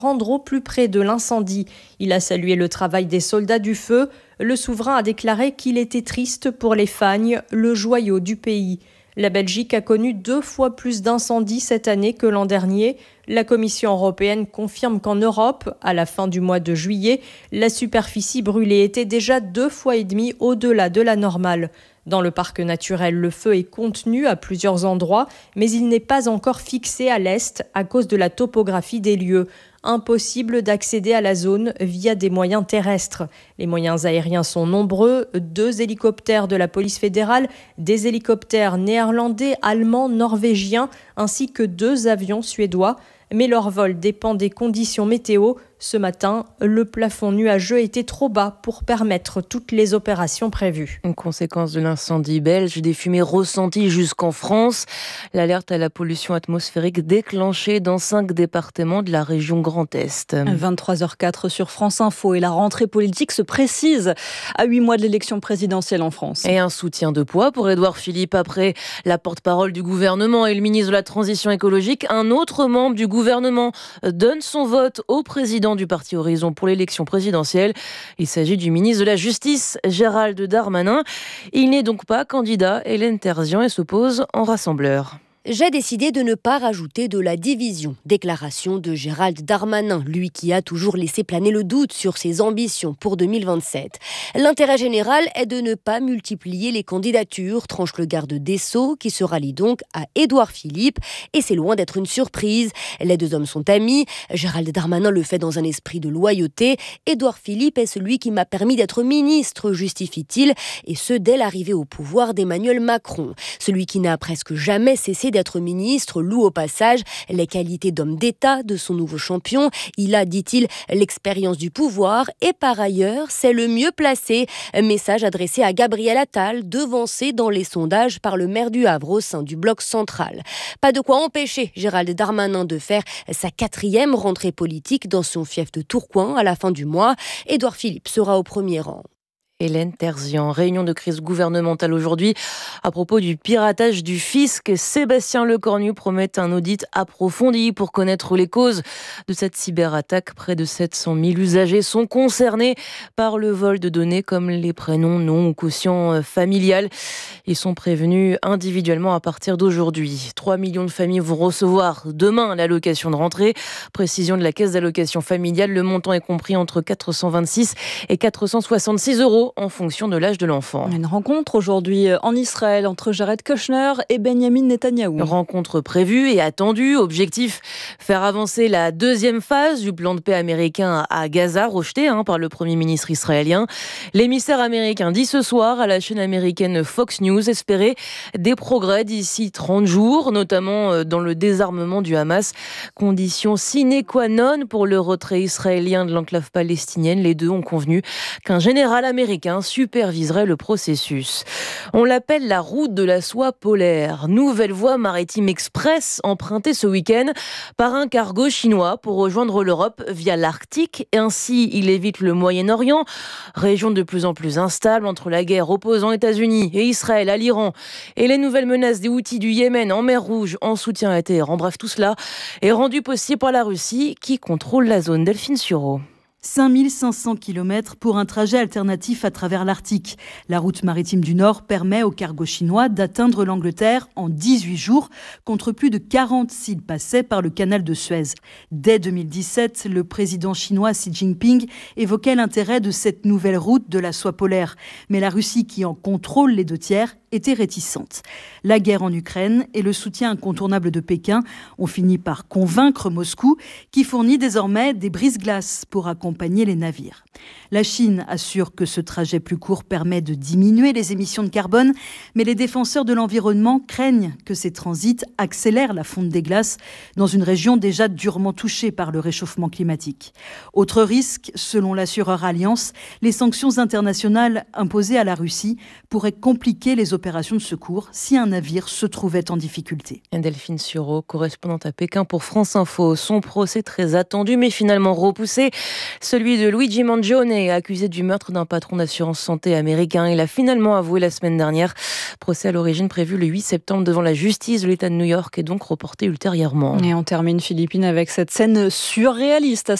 rendre au plus près de l'incendie. Il a salué le travail des soldats du feu. Le souverain a déclaré qu'il était triste pour les Fagnes, le joyau du pays. La Belgique a connu 2 fois plus d'incendies cette année que l'an dernier. La Commission européenne confirme qu'en Europe, à la fin du mois de juillet, la superficie brûlée était déjà 2,5 fois au-delà de la normale. Dans le parc naturel, le feu est contenu à plusieurs endroits, mais il n'est pas encore fixé à l'est à cause de la topographie des lieux. Impossible d'accéder à la zone via des moyens terrestres. Les moyens aériens sont nombreux, 2 hélicoptères de la police fédérale, des hélicoptères néerlandais, allemands, norvégiens, ainsi que 2 avions suédois. Mais leur vol dépend des conditions météo. Ce matin, le plafond nuageux était trop bas pour permettre toutes les opérations prévues. Une conséquence de l'incendie belge, des fumées ressenties jusqu'en France. L'alerte à la pollution atmosphérique déclenchée dans 5 départements de la région Grand Est. 23h04 sur France Info et la rentrée politique se précise à 8 mois de l'élection présidentielle en France. Et un soutien de poids pour Édouard Philippe après la porte-parole du gouvernement et le ministre de la Transition écologique. Un autre membre du gouvernement donne son vote au président du parti Horizon pour l'élection présidentielle. Il s'agit du ministre de la Justice, Gérald Darmanin. Il n'est donc pas candidat, Hélène Terzian, et s'oppose en rassembleur. J'ai décidé de ne pas rajouter de la division. Déclaration de Gérald Darmanin, lui qui a toujours laissé planer le doute sur ses ambitions pour 2027. L'intérêt général est de ne pas multiplier les candidatures, tranche le garde des Sceaux, qui se rallie donc à Édouard Philippe. Et c'est loin d'être une surprise. Les 2 hommes sont amis. Gérald Darmanin le fait dans un esprit de loyauté. Édouard Philippe est celui qui m'a permis d'être ministre, justifie-t-il, et ce dès l'arrivée au pouvoir d'Emmanuel Macron. Celui qui n'a presque jamais cessé d'être ministre loue au passage les qualités d'homme d'État de son nouveau champion. Il a, dit-il, l'expérience du pouvoir et par ailleurs, c'est le mieux placé. Message adressé à Gabriel Attal, devancé dans les sondages par le maire du Havre au sein du bloc central. Pas de quoi empêcher Gérald Darmanin de faire sa 4e rentrée politique dans son fief de Tourcoing à la fin du mois. Édouard Philippe sera au premier rang. Hélène Terzian, réunion de crise gouvernementale aujourd'hui à propos du piratage du fisc. Sébastien Lecornu promet un audit approfondi pour connaître les causes de cette cyberattaque. Près de 700 000 usagers sont concernés par le vol de données comme les prénoms, noms ou quotient familial. Ils sont prévenus individuellement à partir d'aujourd'hui. 3 millions de familles vont recevoir demain l'allocation de rentrée. Précision de la caisse d'allocation familiale, le montant est compris entre 426 et 466 € en fonction de l'âge de l'enfant. Une rencontre aujourd'hui en Israël entre Jared Kushner et Benjamin Netanyahou. Rencontre prévue et attendue. Objectif, faire avancer la 2e phase du plan de paix américain à Gaza, rejeté par le Premier ministre israélien. L'émissaire américain dit ce soir à la chaîne américaine Fox News espérer des progrès d'ici 30 jours, notamment dans le désarmement du Hamas. Condition sine qua non pour le retrait israélien de l'enclave palestinienne. Les deux ont convenu qu'un général américain superviserait le processus. On l'appelle la route de la soie polaire. Nouvelle voie maritime express empruntée ce week-end par un cargo chinois pour rejoindre l'Europe via l'Arctique. Et ainsi, il évite le Moyen-Orient, région de plus en plus instable entre la guerre opposant États-Unis et Israël à l'Iran et les nouvelles menaces des Houthis du Yémen en mer Rouge en soutien à Téhéran. Bref, tout cela est rendu possible par la Russie qui contrôle la zone. Delphine Sureau. 5500 km pour un trajet alternatif à travers l'Arctique. La route maritime du Nord permet au cargo chinois d'atteindre l'Angleterre en 18 jours, contre plus de 40 s'il passait par le canal de Suez. Dès 2017, le président chinois Xi Jinping évoquait l'intérêt de cette nouvelle route de la soie polaire. Mais la Russie, qui en contrôle les 2/3, était réticente. La guerre en Ukraine et le soutien incontournable de Pékin ont fini par convaincre Moscou, qui fournit désormais des brise-glaces pour accompagner les navires. La Chine assure que ce trajet plus court permet de diminuer les émissions de carbone, mais les défenseurs de l'environnement craignent que ces transits accélèrent la fonte des glaces dans une région déjà durement touchée par le réchauffement climatique. Autre risque, selon l'assureur Allianz, les sanctions internationales imposées à la Russie pourraient compliquer les opérations opérations de secours si un navire se trouvait en difficulté. Delphine Sureau, correspondante à Pékin pour France Info. Son procès très attendu mais finalement repoussé. Celui de Luigi Mangione, accusé du meurtre d'un patron d'assurance santé américain. Il a finalement avoué la semaine dernière. Procès à l'origine prévu le 8 septembre devant la justice de l'État de New York est donc reporté ultérieurement. Et on termine, Philippine, avec cette scène surréaliste